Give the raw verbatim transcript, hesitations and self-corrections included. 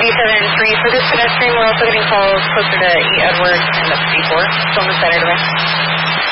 eighty-seven three for this pedestrian. We're also getting calls closer to E. Edwards and up to D four. Still on the center of the